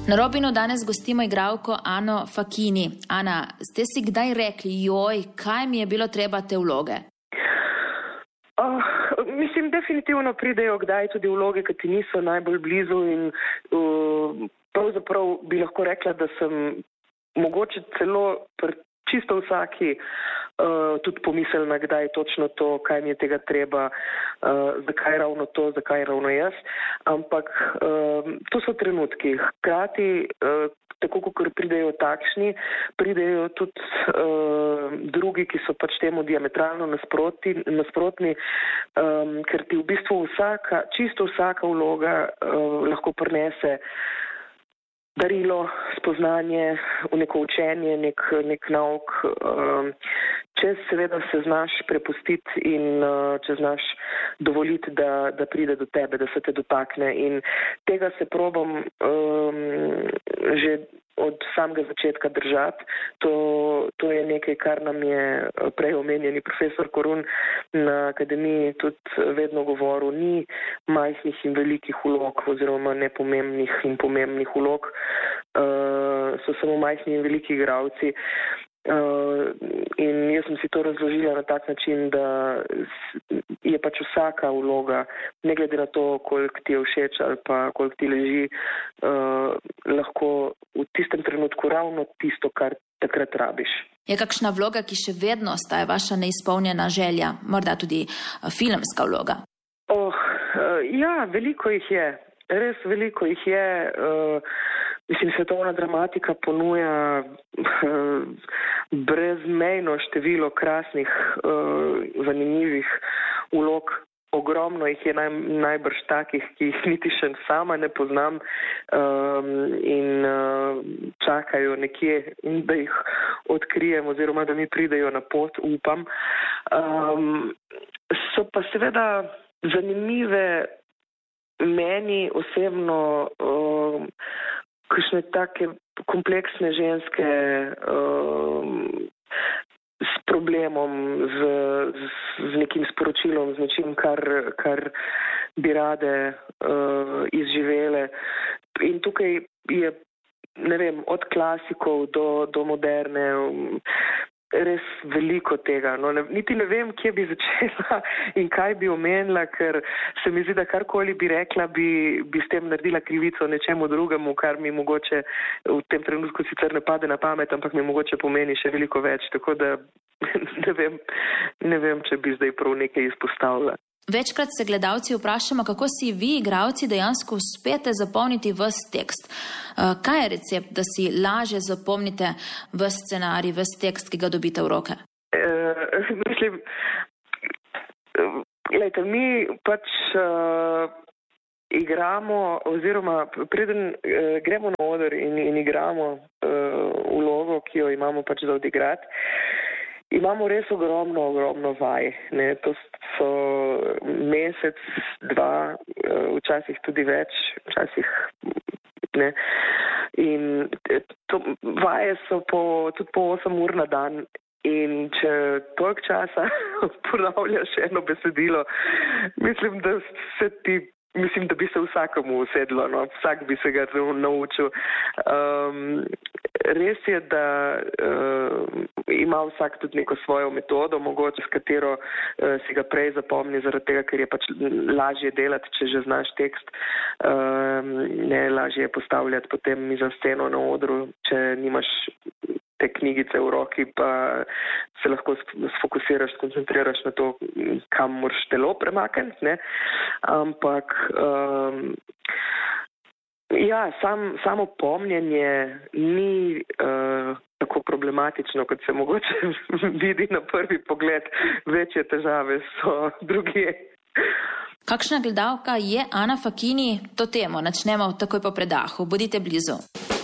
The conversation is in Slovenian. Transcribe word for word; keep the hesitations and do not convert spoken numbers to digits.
Na Robinu danes gostimo igralko Ano Fakini. Ana, ste si kdaj rekli, joj, kaj mi je bilo treba te vloge? Oh, mislim, definitivno pridejo kdaj tudi vloge, ki ti niso najbolj blizu in uh, pravzaprav bi lahko rekla, da sem mogoče celo pri čisto vsaki uh, tudi pomislila, kdaj je točno to, kaj mi je tega treba, uh, zakaj ravno to, zakaj ravno jaz. Ampak uh, to so trenutki. Hkrati, uh, tako kot pridejo takšni, pridejo tudi uh, drugi, ki so pač temu diametralno nasproti, nasprotni, um, ker ti v bistvu vsaka, čisto vsaka vloga uh, lahko prinese darilo, spoznanje, v neko učenje, nek, nek nauk, če seveda se znaš prepustiti in če znaš dovoliti, da, da pride do tebe, da se te dotakne. In tega se probam um, že od samega začetka držati. To, to je nekaj, kar nam je prej omenjeni profesor Korun na akademiji tudi vedno govoril. Ni majhnih in velikih vlog oziroma nepomembnih in pomembnih vlog. Uh, so samo majhni in veliki igralci. Uh, in jaz sem si to razložila na tak način, da je pač vsaka vloga, ne glede na to, koliko ti je všeč ali pa koliko ti leži, uh, lahko v tistem trenutku ravno tisto, kar takrat rabiš. Je kakšna vloga, ki še vedno ostaje vaša neizpolnjena želja, morda tudi filmska vloga? Oh, uh, ja, veliko jih je. Res veliko jih je. Uh, Mislim, svetovna dramatika ponuja uh, brezmejno število krasnih, uh, zanimivih vlog. Ogromno jih je naj, najbrž takih, ki jih niti še sama ne poznam um, in uh, čakajo nekje, da jih odkrijem oziroma da mi pridejo na pot, upam. Um, so pa seveda zanimive meni osebno um, kakšne take kompleksne ženske um, s problemom, z, z, z nekim sporočilom, z nečim, kar, kar bi rade uh, izživele. In tukaj je, ne vem, od klasikov do, do moderne, um, res veliko tega. No, ne, niti ne vem, kje bi začela in kaj bi omenila, ker se mi zdi, da karkoli bi rekla, bi, bi s tem naredila krivico nečemu drugemu, kar mi mogoče v tem trenutku sicer ne pade na pamet, ampak mi mogoče pomeni še veliko več. Tako da ne vem, ne vem, če bi zdaj prav nekaj izpostavila. Večkrat se gledalci vprašamo, kako si vi, igralci, dejansko uspete zapomniti ves tekst. Kaj je recept, da si lažje zapomnite ves scenarij, ves tekst, ki ga dobite v roke? E, mislim, gledajte, mi pač uh, igramo, oziroma preden uh, gremo na oder in, in igramo uh, vlogo, ki jo imamo pač za odigrati, imamo res ogromno, ogromno vaj. Ne? To so mesec, dva, včasih tudi več, včasih ne. In to, vaje so po, tudi po osem ur na dan. In če toliko časa ponavljaš eno besedilo, mislim, da se ti Mislim, da bi se vsakemu usedlo, no? Vsak bi se ga naučil. Um, res je, da uh, ima vsak tudi neko svojo metodo, mogoče s katero uh, si ga prej zapomni, zaradi tega, ker je pač lažje delati, če že znaš tekst. Um, ne, lažje je postavljati potem za sceno na odru, če nimaš te knjigice v roki, pa se lahko sfokusiraš, skoncentriraš na to, kam moraš telo premakniti, ne. Ampak um, ja, sam, samo pomnjenje ni uh, tako problematično, kot se mogoče vidi na prvi pogled. Večje težave so drugje. Kakšna gledalka je Ana Fakini? To temo načnemo takoj po predahu. Bodite blizu.